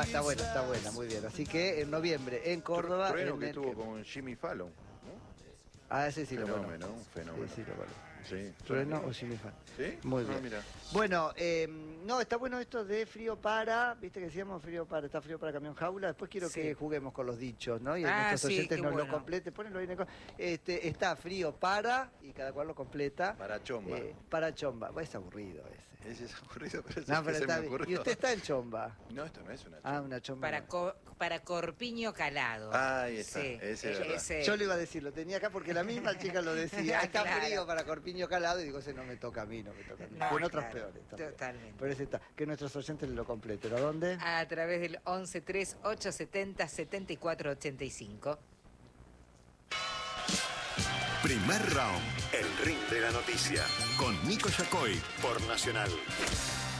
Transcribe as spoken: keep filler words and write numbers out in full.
Ah, está buena, está buena, muy bien. Así que en noviembre en Córdoba. Trueno en que el... estuvo con Jimmy Fallon, ¿no? Ah, ese sí Fenómeno, lo conozco. un fenómeno. Sí, sí lo conozco. Sí. Trueno o Jimmy Fallon. ¿Sí? Muy Ah, bien. mira. Bueno, eh, no, está bueno esto de frío para, viste que decíamos frío para, está frío para camión jaula. Después quiero Sí. que juguemos con los dichos, ¿no? Y Ah, nuestros sí, oyentes qué nos lo bueno. completen, ponenlo ahí en el co- este, está frío para, y cada cual lo completa. Para chomba. Eh, para chomba. Bah, es aburrido ese. Ese es aburrido, pero, No, es pero que se está me bien. ocurrió. Y usted está en chomba. No, esto no es una Ah, chomba. una chomba. Para, co- para corpiño calado. Ahí está, Sí, ese es verdad. ese. Yo le iba a decir, lo tenía acá porque la misma chica lo decía. Ah, Está claro. frío para corpiño calado. Y digo, ese no me toca a mí, no me toca a mí. No, Con otros claro, peores también. totalmente. Pero ese está. Que nuestros oyentes lo completen. ¿A dónde? A través del once tres ocho setenta setenta y cuatro ochenta y cinco. Primer round. El ring de la noticia. Con Nico Yacoy por Nacional.